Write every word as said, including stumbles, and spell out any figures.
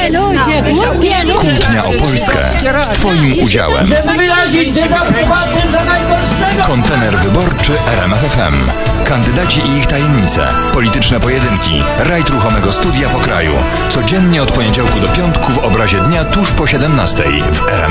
ludzie, głupie ludzie. Kłótnia o Polskę z Twoim udziałem. Żeby wyrazić dezaprobatę dla najgorszego. Kontener wyborczy R M F F M. Kandydaci i ich tajemnice. Polityczne pojedynki. Rajd ruchomego studia po kraju. Codziennie od poniedziałku do piątku w obrazie dnia tuż po siedemnastej w R M F F M.